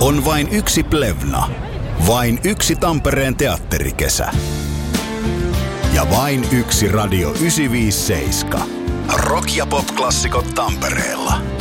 On vain yksi Plevna. Vain yksi Tampereen teatterikesä. Ja vain yksi Radio 957. Rock- ja pop-klassikot Tampereella.